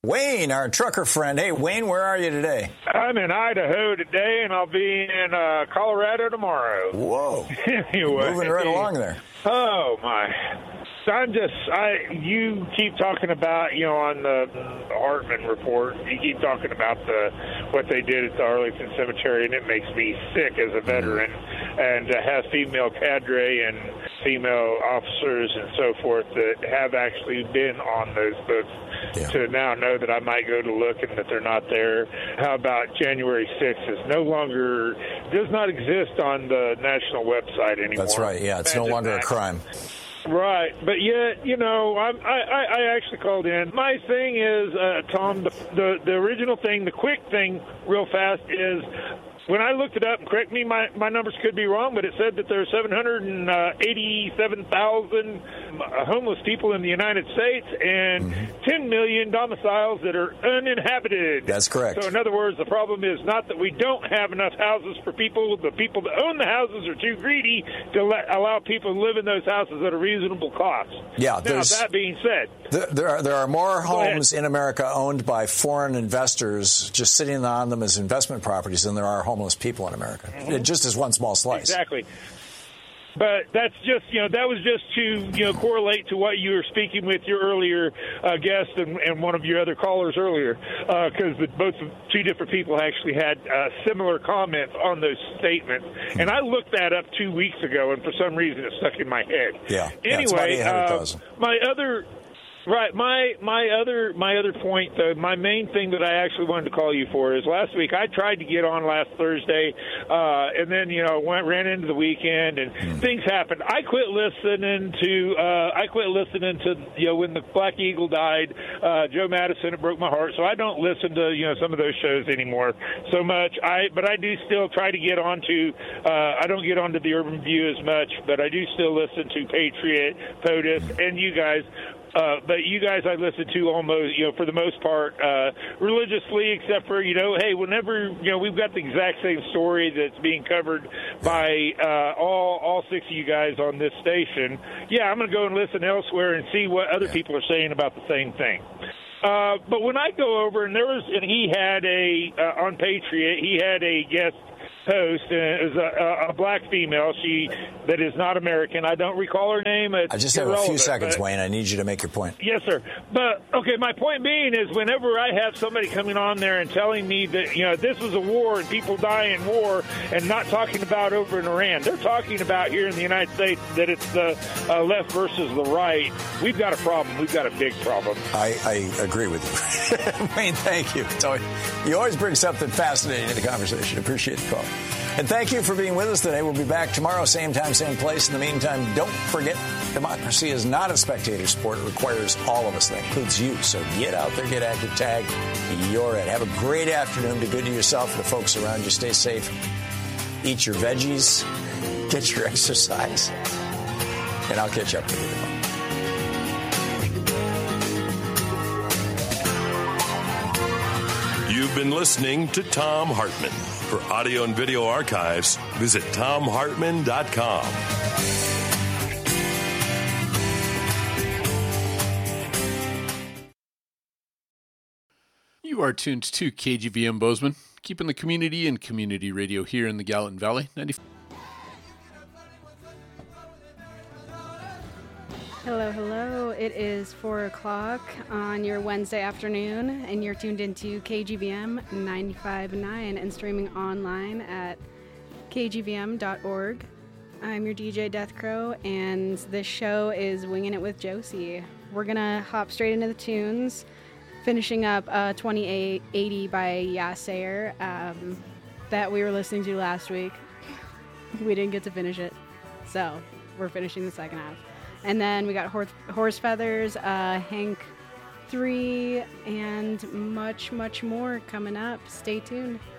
Wayne, our trucker friend. Hey, Wayne, where are you today? I'm in Idaho today, and I'll be in Colorado tomorrow. Whoa. Anyway. Moving right along there. Oh, my. So you keep talking about, on the Hartman report, you keep talking about what they did at the Arlington Cemetery, and it makes me sick as a veteran. And to have female cadre and female officers and so forth that have actually been on those books, to now know that I might go to look and that they're not there. How about January 6th does not exist on the national website anymore. That's right, yeah, it's no longer a crime. Right, but yet, I actually called in. My thing is, Tom, the original thing, the quick thing, real fast, is when I looked it up, and correct me, my numbers could be wrong, but it said that there are 787,000 homeless people in the United States and 10 million domiciles that are uninhabited. That's correct. So in other words, the problem is not that we don't have enough houses for people. The people that own the houses are too greedy to allow people to live in those houses at a reasonable cost. Yeah. Now, that being said, there are more homes in America owned by foreign investors just sitting on them as investment properties than there are homeless people in America. Just as one small slice. Exactly. But that's just, that was just to, correlate to what you were speaking with your earlier guest and one of your other callers earlier, because both two different people actually had similar comments on those statements. And I looked that up 2 weeks ago, and for some reason it stuck in my head. Yeah. Anyway, my other point, though, my main thing that I actually wanted to call you for is last week I tried to get on last Thursday, and then ran into the weekend and things happened. I quit listening to when the Black Eagle died, Joe Madison. It broke my heart, so I don't listen to some of those shows anymore so much. But I do still try to get onto. I don't get onto the Urban View as much, but I do still listen to Patriot, POTUS, and you guys. But you guys I listen to almost, for the most part, religiously, except for, hey, whenever, we've got the exact same story that's being covered by all six of you guys on this station. Yeah, I'm going to go and listen elsewhere and see what other people are saying about the same thing. But when I go over, and he had on Patriot, he had a guest host, and it was a black female. That is not American. I don't recall her name. I just have a few seconds, Wayne. I need you to make your point. Yes, sir. But okay, my point being is, whenever I have somebody coming on there and telling me that this was a war and people die in war, and not talking about over in Iran, they're talking about here in the United States that it's the left versus the right. We've got a problem. We've got a big problem. I agree with you, Wayne. Thank you. You always bring something fascinating to the conversation. Appreciate the call. And thank you for being with us today. We'll be back tomorrow, same time, same place. In the meantime, don't forget, democracy is not a spectator sport. It requires all of us. That includes you. So get out there, get active, tag. You're it. Have a great afternoon. Be good to yourself and the folks around you. Stay safe. Eat your veggies. Get your exercise. And I'll catch up with you tomorrow. You've been listening to Thom Hartmann. For audio and video archives, visit ThomHartmann.com. You are tuned to KGVM Bozeman, keeping the community and community radio here in the Gallatin Valley. Hello, hello. It is 4 o'clock on your Wednesday afternoon, and you're tuned into KGVM 95.9 and streaming online at kgvm.org. I'm your DJ Death Crow, and this show is Winging It with Josie. We're going to hop straight into the tunes, finishing up 2880 by Yasser that we were listening to last week. We didn't get to finish it, so we're finishing the second half. And then we got Horse Feathers, Hank 3, and much, much more coming up. Stay tuned.